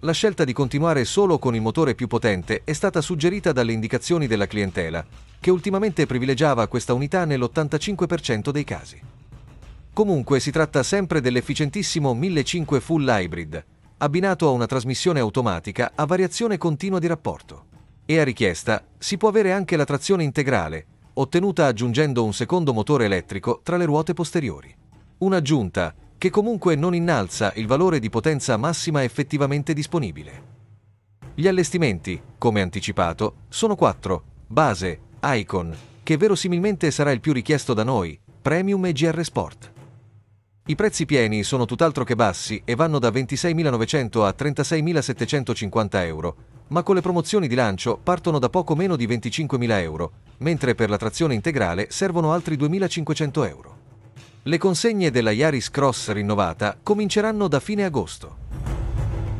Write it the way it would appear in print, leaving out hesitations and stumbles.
la scelta di continuare solo con il motore più potente è stata suggerita dalle indicazioni della clientela, che ultimamente privilegiava questa unità nell'85% dei casi. Comunque si tratta sempre dell'efficientissimo 1500 Full Hybrid, abbinato a una trasmissione automatica a variazione continua di rapporto. E a richiesta si può avere anche la trazione integrale, ottenuta aggiungendo un secondo motore elettrico tra le ruote posteriori. Un'aggiunta che comunque non innalza il valore di potenza massima effettivamente disponibile. Gli allestimenti, come anticipato, sono 4: base, Icon, che verosimilmente sarà il più richiesto da noi, Premium e GR Sport. I prezzi pieni sono tutt'altro che bassi e vanno da 26.900 a 36.750 euro, ma con le promozioni di lancio partono da poco meno di 25.000 euro, mentre per la trazione integrale servono altri 2.500 euro. Le consegne della Yaris Cross rinnovata cominceranno da fine agosto.